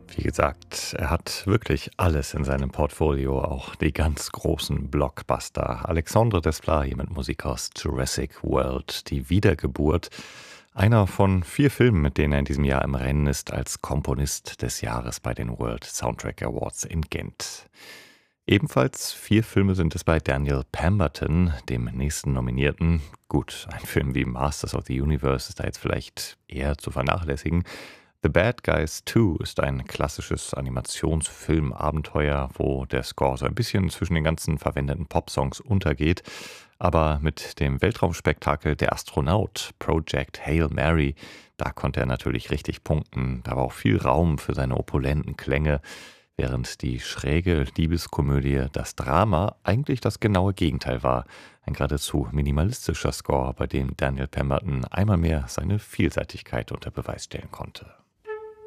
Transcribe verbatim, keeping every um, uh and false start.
Wie gesagt, er hat wirklich alles in seinem Portfolio, auch die ganz großen Blockbuster. Alexandre Desplat hier mit Musik aus Jurassic World, die Wiedergeburt. Einer von vier Filmen, mit denen er in diesem Jahr im Rennen ist als Komponist des Jahres bei den World Soundtrack Awards in Gent. Ebenfalls vier Filme sind es bei Daniel Pemberton, dem nächsten Nominierten. Gut, ein Film wie Masters of the Universe ist da jetzt vielleicht eher zu vernachlässigen. The Bad Guys zwei ist ein klassisches Animationsfilm-Abenteuer, wo der Score so ein bisschen zwischen den ganzen verwendeten Popsongs untergeht. Aber mit dem Weltraumspektakel Der Astronaut, Project Hail Mary, da konnte er natürlich richtig punkten. Da war auch viel Raum für seine opulenten Klänge, während die schräge Liebeskomödie Das Drama eigentlich das genaue Gegenteil war. Ein geradezu minimalistischer Score, bei dem Daniel Pemberton einmal mehr seine Vielseitigkeit unter Beweis stellen konnte.